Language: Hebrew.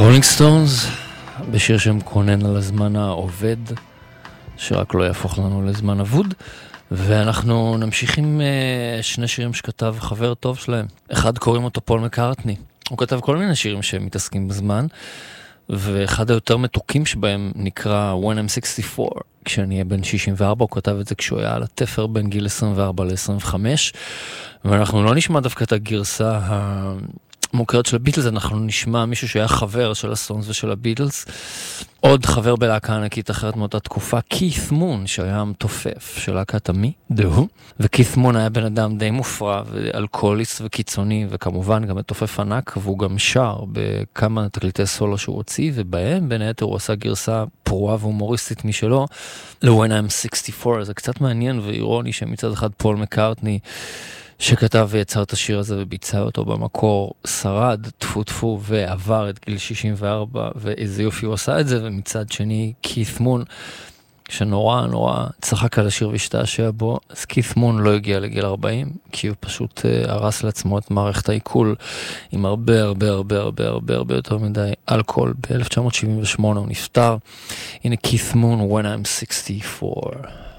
רולינג סטונס בשיר שמקונן על הזמן העובד, שרק לא יהפוך לנו לזמן אבוד. ואנחנו נמשיך עם שני שירים שכתב חבר טוב שלהם. אחד קוראים אותו פול מקארטני, הוא כתב כל מיני שירים שמתעסקים בזמן, ואחד היותר מתוקים שבהם נקרא When I'm 64, כשאני אהיה בן 64, הוא כתב את זה כשהוא היה על התפר בין גיל 24 ל-25, ואנחנו לא נשמע דווקא את הגרסה המוכרת של הביטלס, אנחנו נשמע מישהו שהיה חבר של הסטונס ושל הביטלס, עוד חבר בלהקה ענקית אחרת מאותה תקופה, כית מון, שהיה מתופף של להקת המי, דהו, וכית מון היה בן אדם די מופרע ואלכוהוליסט וקיצוני, וכמובן גם מתופף ענק, והוא גם שר בכמה תקליטי סולו שהוא הוציא, ובהם בין היתר הוא עשה גרסה פרועה והומוריסטית משלו, ל-When I'm 64, זה קצת מעניין ואירוני שמצד אחד פול מקארטני, שכתב ויצר את השיר הזה וביצע אותו במקור, שרד, טפו טפו, ועבר את גיל 64, ואיזה יופי הוא עשה את זה, ומצד שני, כית מון, שנורא נורא צחק על השיר והשתעשע בו, אז כית מון לא הגיע לגיל 40, כי הוא פשוט הרס לעצמו את מערכת העיכול, עם הרבה הרבה יותר מדי אלכוהול. ב-1978 הוא נפטר. הנה כית מון, When I'm 64.